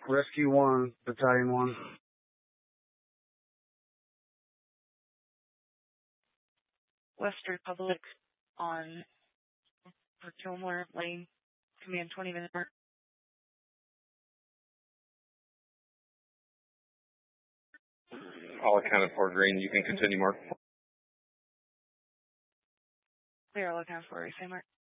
Rescue 1, Battalion 1. West Republic on for Gilmore Lane, command 20 minutes mark. All accounted for, Green. You can continue, Mark. Clear all accounted for, say Mark.